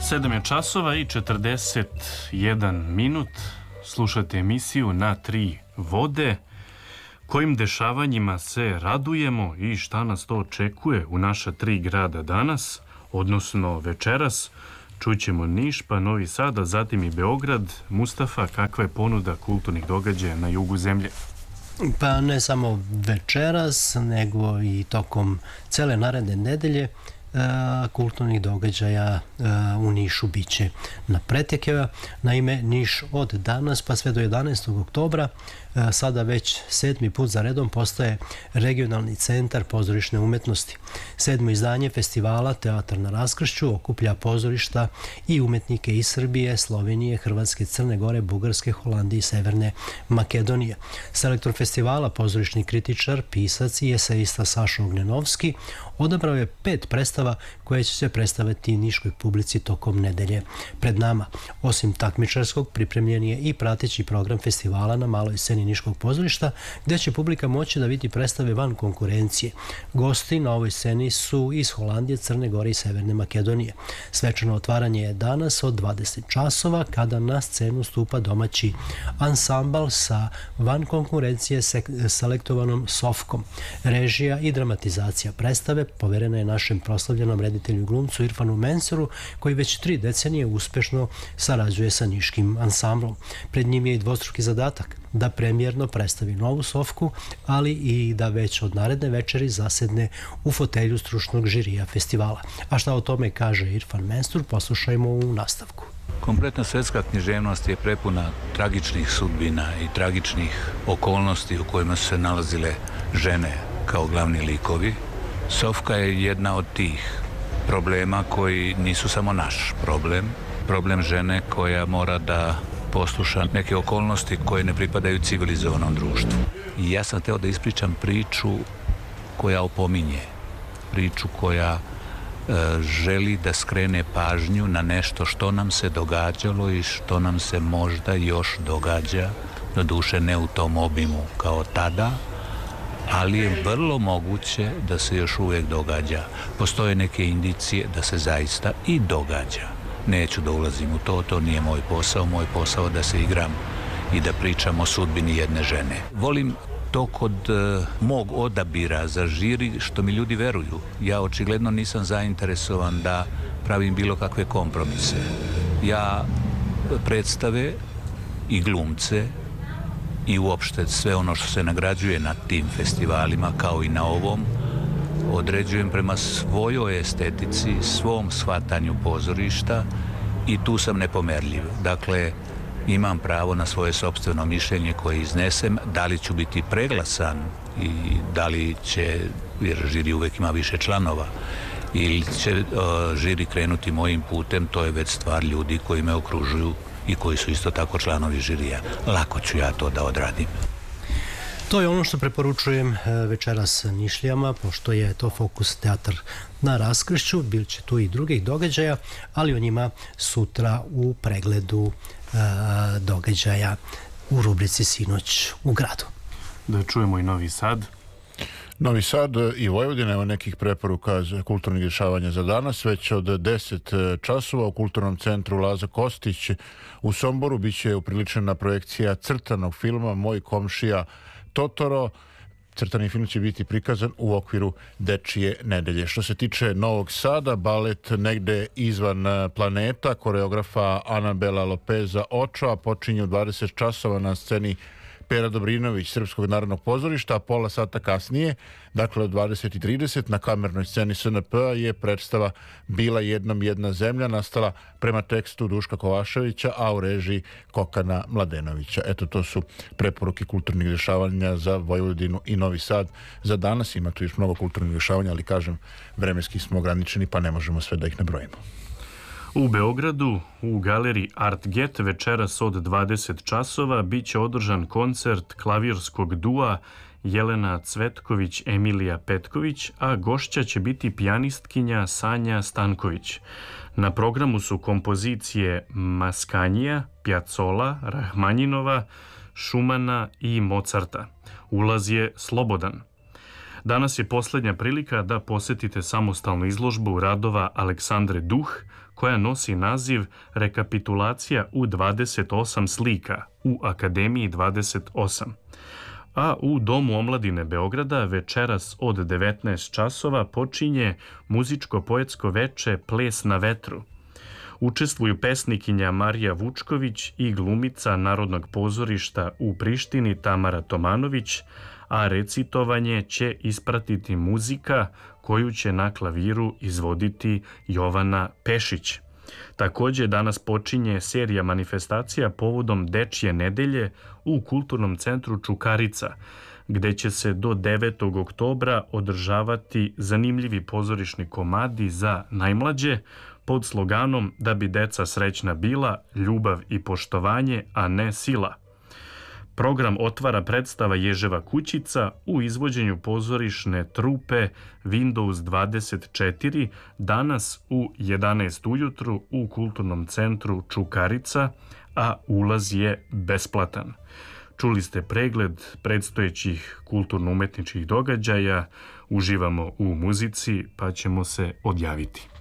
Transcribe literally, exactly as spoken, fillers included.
sedam je časova i četrdeset jedan minut. Slušate emisiju Na tri vode. Kojim dešavanjima se radujemo i šta nas to očekuje u naša tri grada danas, odnosno večeras. Čućemo Niš, pa Novi Sad, a zatim i Beograd. Mustafa, kakva je ponuda kulturnih događaja na jugu zemlje? Pa ne samo večeras, nego i tokom cele naredne nedelje kulturnih događaja u Nišu biće na pretekeva. Naime, Niš od danas pa sve do jedanaestog oktobra sada već sedmi put za redom postaje regionalni centar pozorišne umetnosti. Sedmo izdanje festivala Teatar na raskršću okuplja pozorišta i umetnike iz Srbije, Slovenije, Hrvatske, Crne Gore, Bugarske, Holandije i Severne Makedonije. Selektor festivala, pozorišni kritičar, pisac i esejista Sašo Ognjenovski odabrao je pet predstava koje će se predstaviti niškoj publici tokom nedelje pred nama. Osim takmičarskog, pripremljen je i prateći program festivala na maloj sceni Niškog pozorišta, gdje će publika moći da vidi predstave van konkurencije. Gosti na ovoj sceni su iz Holandije, Crne Gore i Severne Makedonije. Svečano otvaranje je danas od dvadeset časova, kada na scenu stupa domaći ansambal sa van konkurencije selektovanom Sofkom. Režija i dramatizacija predstave poverena je našem proslavljenom reditelju i glumcu Irfanu Menseru, koji već tri decenije uspešno sarađuje sa niškim ansamblom. Pred njim je i dvostruki zadatak da premijerno predstavi novu Sofku, ali i da već od naredne večeri zasedne u fotelju stručnog žirija festivala. A šta o tome kaže Irfan Mensur, poslušajmo u nastavku. Kompletna svetska književnost je prepuna tragičnih sudbina i tragičnih okolnosti u kojima su se nalazile žene kao glavni likovi. Sofka je jedna od tih problema koji nisu samo naš problem, problem žene koja mora da posluša neke okolnosti koje ne pripadaju civilizovanom društvu. I ja sam hteo da ispričam priču koja opominje, priču koja e, želi da skrene pažnju na nešto što nam se događalo i što nam se možda još događa, do duše ne u tom obimu kao tada, ali je vrlo moguće da se još uvijek događa. Postoje neke indicije da se zaista i događa. Neću da ulazim u to, to nije moj posao, moj posao da se igram i da pričam o sudbini jedne žene. Volim to kod uh, mog odabira za žiri što mi ljudi veruju. Ja očigledno nisam zainteresovan da pravim bilo kakve kompromise. Ja predstave i glumce i uopšte sve ono što se nagrađuje na tim festivalima kao i na ovom određujem prema svojoj estetici, svom shvatanju pozorišta i tu sam nepomerljiv. Dakle, imam pravo na svoje sopstveno mišljenje koje iznesem, da li ću biti preglasan i da li će, jer žiri uvek ima više članova, ili će uh, žiri krenuti mojim putem, to je već stvar ljudi koji me okružuju i koji su isto tako članovi žirija. Lako ću ja to da odradim. To je ono što preporučujem večeras Nišlijama, pošto je to Fokus teatar na raskršću. Bil će tu i drugih događaja, ali o njima sutra u pregledu e, događaja u rubrici Sinoć u gradu. Da čujemo i Novi Sad. Novi Sad i Vojvodina, evo nekih preporuka za kulturnih dešavanja za danas. Već od deset časova u Kulturnom centru Laza Kostić u Somboru biće upriličena projekcija crtanog filma Moj komšija Totoro. Crtani film će biti prikazan u okviru Dečije nedelje. Što se tiče Novog Sada, balet Negde izvan planeta koreografa Anabela Lopeza Očoa počinje u dvadeset časova na sceni Pera Dobrinović Srpskog narodnog pozorišta, a pola sata kasnije, dakle od dvadeset i trideset na kamernoj sceni S N P-a je predstava Bila jednom jedna zemlja, nastala prema tekstu Duška Kovaševića, a u režiji Kokana Mladenovića. Eto, to su preporuke kulturnih dešavanja za Vojvodinu i Novi Sad. Za danas ima tu još mnogo kulturnih dešavanja, ali kažem, vremenski smo ograničeni pa ne možemo sve da ih nabrojimo. U Beogradu, u galeriji Art Get, večeras od dvadeset časova biće održan koncert klavirskog dua Jelena Cvetković, Emilija Petković, a gošća će biti pijanistkinja Sanja Stanković. Na programu su kompozicije Maskanija, Pjacola, Rahmanjinova, Šumana i Mozarta. Ulaz je slobodan. Danas je posljednja prilika da posetite samostalnu izložbu radova Aleksandre Duh, koja nosi naziv Rekapitulacija u dvadeset osam slika u Akademiji dvadeset osam. A u Domu omladine Beograda večeras od devetnaest časova počinje muzičko-poetsko veče Ples na vetru. Učestvuju pesnikinja Marija Vučković i glumica Narodnog pozorišta u Prištini Tamara Tomanović, a recitovanje će ispratiti muzika koju će na klaviru izvoditi Jovana Pešić. Takođe, danas počinje serija manifestacija povodom Dečje nedelje u Kulturnom centru Čukarica, gde će se do devetog oktobra održavati zanimljivi pozorišni komadi za najmlađe pod sloganom Da bi deca srećna bila, ljubav i poštovanje, a ne sila. Program otvara predstava Ježeva kućica u izvođenju pozorišne trupe Windows dvadeset četiri danas u jedanaest ujutru u Kulturnom centru Čukarica, a ulaz je besplatan. Čuli ste pregled predstojećih kulturno-umetničkih događaja, uživamo u muzici pa ćemo se odjaviti.